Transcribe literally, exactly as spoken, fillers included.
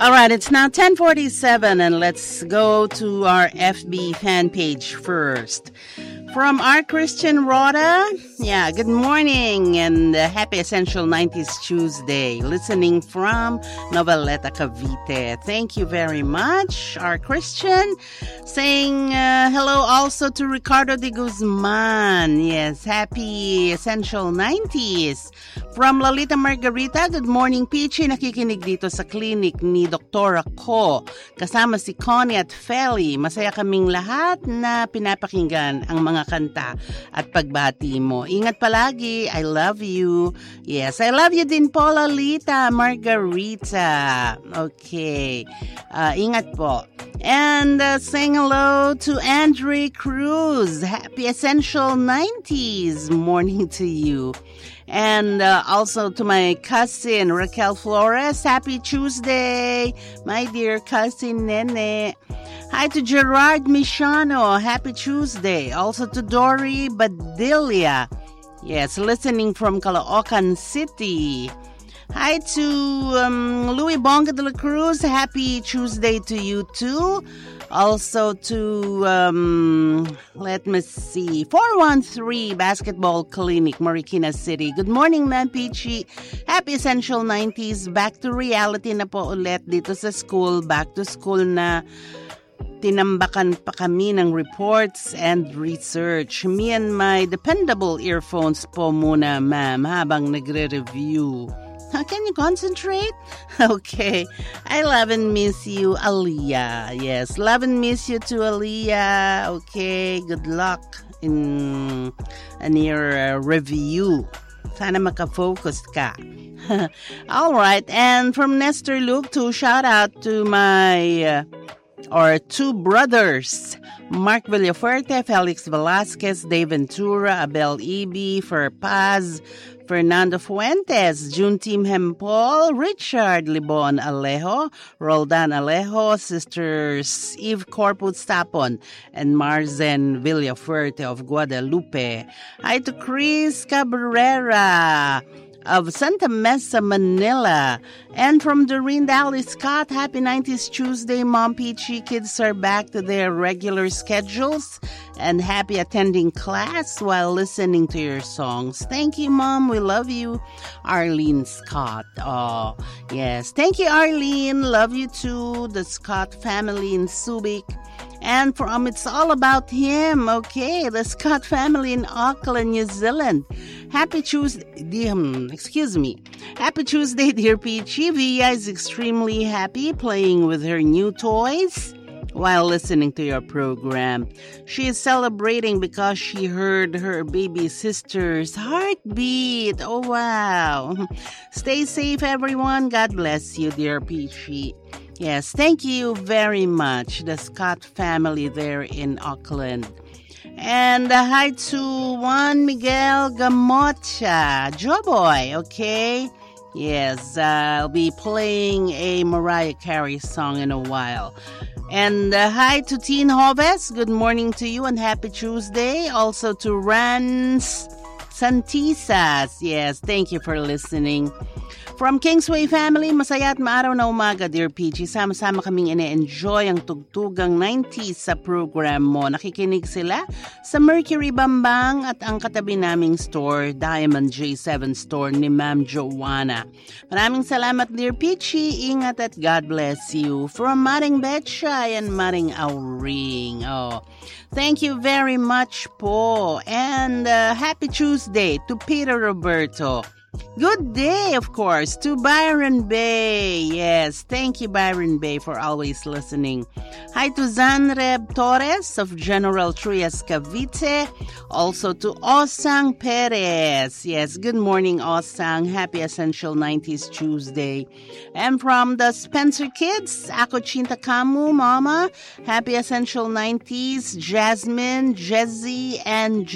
All right, it's now ten forty-seven and let's go to our F B fan page first. From our Christian Rhoda, yeah, good morning and uh, happy Essential nineties Tuesday. Listening from Noveleta, Cavite. Thank you very much, our Christian. Saying uh, hello also to Ricardo de Guzman. Yes, happy Essential nineties. From Lolita Margarita, good morning, Peachy. Nakikinig dito sa clinic ni Doktora Ko. Kasama si Connie at Feli. Masaya kaming lahat na pinapakinggan ang mga kanta at pagbati mo. Ingat palagi. I love you. Yes, I love you din po, Lolita Margarita. Okay. Uh, ingat po. And uh, saying hello to Andre Cruz. Happy Essential nineties morning to you. And uh, also to my cousin, Raquel Flores. Happy Tuesday, my dear cousin Nene. Hi to Gerard Michano. Happy Tuesday. Also to Dory Badilla. Yes, listening from Caloocan City. Hi to um, Louis Bonga de la Cruz. Happy Tuesday to you too. Also to, um, let me see, four one three Basketball Clinic, Marikina City. Good morning, Ma'am Peachy. Happy Essential nineties. Back to reality na po ulit dito sa school. Back to school na. Tinambakan pa kami ng reports and research. Me and my dependable earphones po muna, ma'am, habang nagre-review. How can you concentrate? Okay. I love and miss you, Aliyah. Yes, love and miss you too, Aliyah. Okay, good luck in, in your uh, review. Sana makafocus ka. All right, and from Nestor Luke to shout out to my... Uh, or two brothers, Mark Villafuerte, Felix Velasquez, Dave Ventura, Abel Ibi, Fer Paz, Fernando Fuentes, June Team Hempol, Richard Libon Alejo, Roldan Alejo, Sisters Eve Corpus Tapon, and Marzen Villafuerte of Guadalupe. Hi to Chris Cabrera of Santa Mesa, Manila. And from Doreen Dally Scott, happy nineties Tuesday, Mom Peachy. Kids are back to their regular schedules and happy attending class while listening to your songs. Thank you, Mom. We love you. Arlene Scott. Oh, yes. Thank you, Arlene. Love you too. The Scott family in Subic. And from It's All About Him, okay, the Scott family in Auckland, New Zealand. Happy Tuesday, um, excuse me. Happy Tuesday, dear Peachy. Via is extremely happy playing with her new toys while listening to your program. She is celebrating because she heard her baby sister's heartbeat. Oh, wow. Stay safe, everyone. God bless you, dear Peachy. Yes, thank you very much, the Scott family there in Auckland. And uh, hi to Juan Miguel Gamocha, Joboy, okay? Yes, uh, I'll be playing a Mariah Carey song in a while. And uh, hi to Teen Hoves, good morning to you and happy Tuesday. Also to Rans Santisas, yes, thank you for listening. From Kingsway family, masaya at maaraw na umaga, dear Peachy. Sama-sama kaming ine-enjoy ang tugtugang nineties sa program mo. Nakikinig sila sa Mercury Bambang at ang katabi naming store, Diamond J seven Store ni Ma'am Joanna. Maraming salamat, dear Peachy. Ingat at God bless you. From Maring Betchay and Maring Auring. Oh, thank you very much po. And uh, happy Tuesday to Peter Roberto. Good day, of course, to Byron Bay. Yes, thank you, Byron Bay, for always listening. Hi to Zanreb Torres of General Trias Cavite. Also to Osang Perez. Yes, good morning, Osang. Happy Essential nineties Tuesday. And from the Spencer Kids, Ako Chinta Kamu, Mama. Happy Essential nineties, Jasmine, Jezzy, and